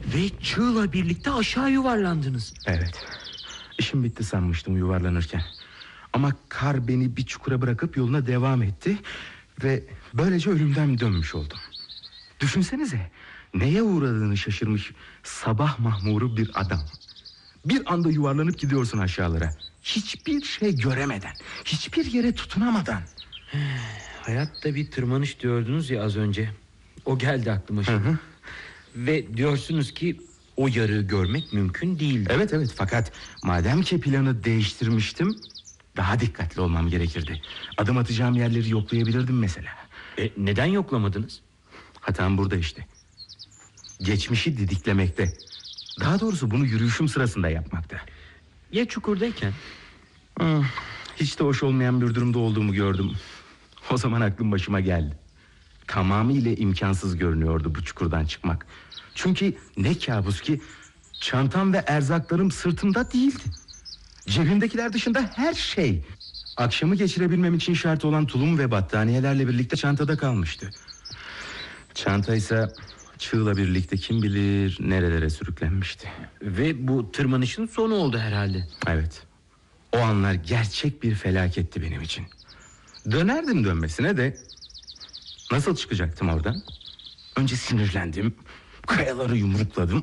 Ve çığla birlikte aşağı yuvarlandınız. Evet. İşim bitti sanmıştım yuvarlanırken. Ama kar beni bir çukura bırakıp yoluna devam etti. Ve böylece ölümden dönmüş oldum. Düşünsenize, neye uğradığını şaşırmış sabah mahmuru bir adam. Bir anda yuvarlanıp gidiyorsun aşağılara. Hiçbir şey göremeden, hiçbir yere tutunamadan. Hayatta bir tırmanış diyordunuz ya az önce. O geldi aklıma şimdi. Hı hı. Ve diyorsunuz ki o yarığı görmek mümkün değil. Evet, fakat madem ki planı değiştirmiştim, daha dikkatli olmam gerekirdi. Adım atacağım yerleri yoklayabilirdim mesela. Neden yoklamadınız? Hatam burada işte. Geçmişi didiklemekte. Daha doğrusu bunu yürüyüşüm sırasında yapmakta. Ya çukurdayken? Hiç de hoş olmayan bir durumda olduğumu gördüm. O zaman aklım başıma geldi. Tamamıyla imkansız görünüyordu bu çukurdan çıkmak. Çünkü ne kabus ki çantam ve erzaklarım sırtımda değildi. Cebimdekiler dışında her şey, akşamı geçirebilmem için şart olan tulum ve battaniyelerle birlikte çantada kalmıştı. Çanta ise çığla birlikte kim bilir nerelere sürüklenmişti. Ve bu tırmanışın sonu oldu herhalde. Evet. O anlar gerçek bir felaketti benim için. Dönerdim dönmesine de nasıl çıkacaktım oradan? Önce sinirlendim, kayaları yumrukladım.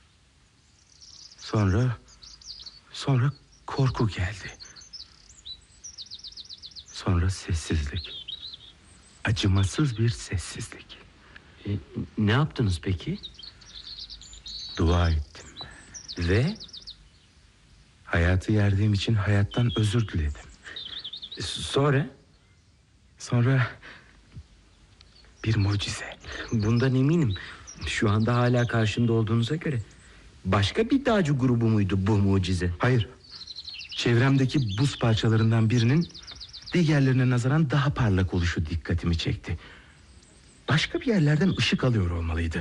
Sonra korku geldi. Sonra sessizlik. Acımasız bir sessizlik. Ne yaptınız peki? Dua ettim. Ve? Hayatı yerdiğim için hayattan özür diledim. Sonra? Sonra bir mucize. Bundan eminim. Şu anda hala karşımda olduğunuza göre. Başka bir dağcı grubu muydu bu mucize? Hayır. Çevremdeki buz parçalarından birinin diğerlerine nazaran daha parlak oluşu dikkatimi çekti. Başka bir yerlerden ışık alıyor olmalıydı.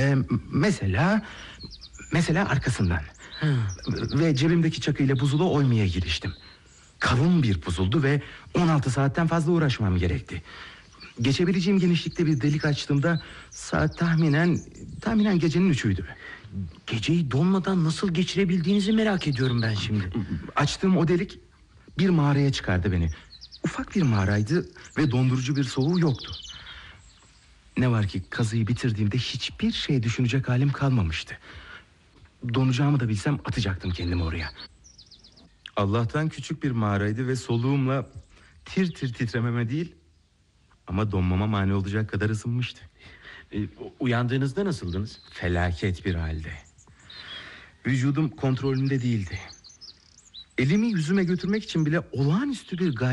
Mesela arkasından. Ve cebimdeki çakıyla buzulu oymaya giriştim. Kalın bir buzuldu ve 16 saatten fazla uğraşmam gerekti. Geçebileceğim genişlikte bir delik açtığımda saat tahminen gecenin 3'üydü. Geceyi donmadan nasıl geçirebildiğinizi merak ediyorum ben şimdi. Açtığım o delik bir mağaraya çıkardı beni. Ufak bir mağaraydı ve dondurucu bir soğuğu yoktu. Ne var ki kazıyı bitirdiğimde hiçbir şey düşünecek halim kalmamıştı. Donacağımı da bilsem atacaktım kendimi oraya. Allah'tan küçük bir mağaraydı ve soluğumla tir tir titrememe değil ama donmama mani olacak kadar ısınmıştı. Uyandığınızda nasıldınız? Felaket bir halde. Vücudum kontrolümde değildi. Elimi yüzüme götürmek için bile olağanüstü bir gayret